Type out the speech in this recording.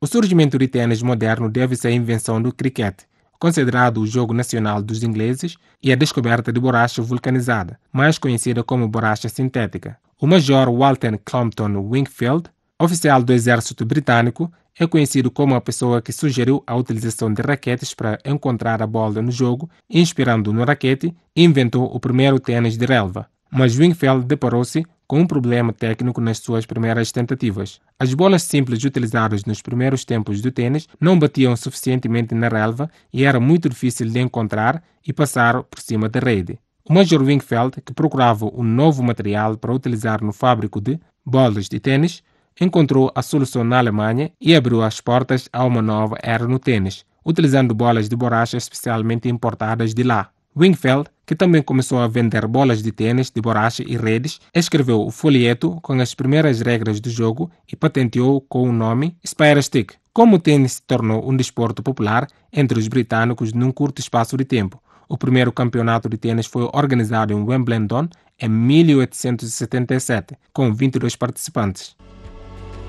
O surgimento do tênis moderno deve-se à invenção do cricket, considerado o jogo nacional dos ingleses, e a descoberta de borracha vulcanizada, mais conhecida como borracha sintética. O Major Walter Clompton Wingfield, oficial do exército britânico, é conhecido como a pessoa que sugeriu a utilização de raquetes para encontrar a bola no jogo, inspirando no raquete, e inventou o primeiro tênis de relva. Mas Wingfield deparou-se com um problema técnico nas suas primeiras tentativas. As bolas simples utilizadas nos primeiros tempos do tênis não batiam suficientemente na relva e era muito difícil de encontrar e passar por cima da rede. O Major Wingfield, que procurava um novo material para utilizar no fábrico de bolas de tênis, encontrou a solução na Alemanha e abriu as portas a uma nova era no tênis, utilizando bolas de borracha especialmente importadas de lá. Wingfield, que também começou a vender bolas de tênis de borracha e redes, escreveu o folheto com as primeiras regras do jogo e patenteou com o nome Spire Stick. Como o tênis se tornou um desporto popular entre os britânicos num curto espaço de tempo, o primeiro campeonato de tênis foi organizado em Wimbledon em 1877, com 22 participantes.